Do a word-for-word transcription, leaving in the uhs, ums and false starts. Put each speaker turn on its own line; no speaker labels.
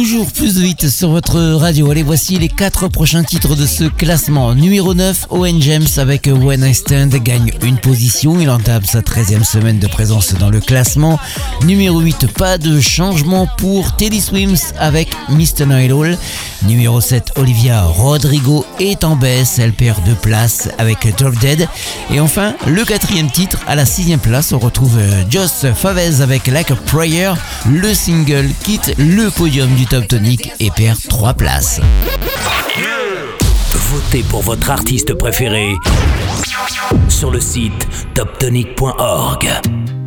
toujours plus vite sur votre radio. Allez, voici les quatre prochains titres de ce classement. Numéro neuf, Owen James avec When I Stand gagne une position. Il entame sa treizième semaine de présence dans le classement. Numéro huit, pas de changement pour Teddy Swims avec mister Know-It-All. Numéro sept, Olivia Rodrigo est en baisse. Elle perd deux places avec Drop Dead. Et enfin, le quatrième titre, à la sixième place, on retrouve Joss Favez avec Like a Prayer. Le single quitte le podium du Top Tonic et perd trois places.
Votez pour votre artiste préféré sur le site top tonic point org.